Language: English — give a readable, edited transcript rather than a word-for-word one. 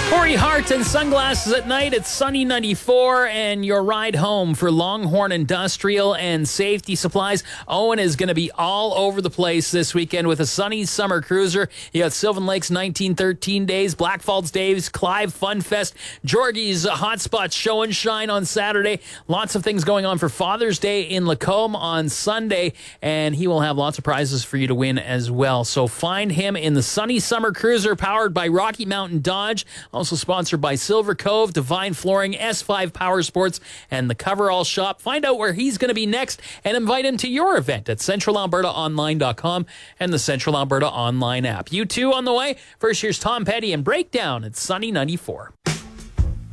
Corey Hart and Sunglasses at Night at Sunny 94, and your ride home for Longhorn Industrial and Safety Supplies. Owen is going to be all over the place this weekend with a sunny summer cruiser. You got Sylvan Lakes 1913 Days, Blackfalds Days, Clive Fun Fest, Georgie's Hotspot Show and Shine on Saturday. Lots of things going on for Father's Day in Lacombe on Sunday, and he will have lots of prizes for you to win as well. So find him in the sunny summer cruiser powered by Rocky Mountain Dodge. Also sponsored by Silver Cove, Divine Flooring, S5 Power Sports, and the Coverall Shop. Find out where he's going to be next and invite him to your event at CentralAlbertaOnline.com and the Central Alberta Online app. You too on the way. First, here's Tom Petty and Breakdown at Sunny 94.